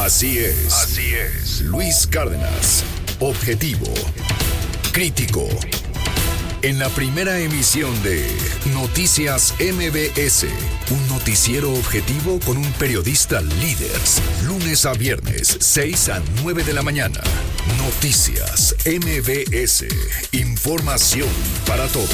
Así es. Luis Cárdenas. Objetivo. Crítico. En la primera emisión de Noticias MBS, un noticiero objetivo con un periodista líder. Lunes a viernes, 6 a 9 de la mañana. Noticias MBS. Información para todos.